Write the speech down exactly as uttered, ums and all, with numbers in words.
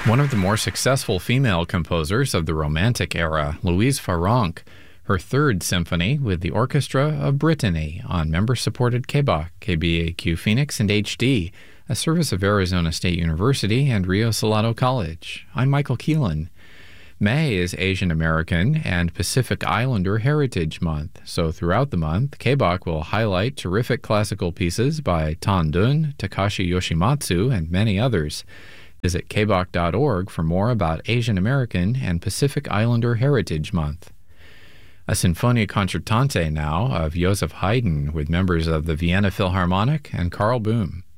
One of the more successful female composers of the Romantic era, Louise Farrenc, her third symphony with the Orchestra of Brittany on member-supported K B A Q, K B A Q Phoenix, and H D, a service of Arizona State University and Rio Salado College. I'm Michael Keelan. May is Asian American and Pacific Islander Heritage Month, so throughout the month, K B A Q will highlight terrific classical pieces by Tan Dun, Takashi Yoshimatsu, and many others. Visit K B A Q dot org for more about Asian American and Pacific Islander Heritage Month. A Sinfonia Concertante now of Joseph Haydn with members of the Vienna Philharmonic and Karl Böhm.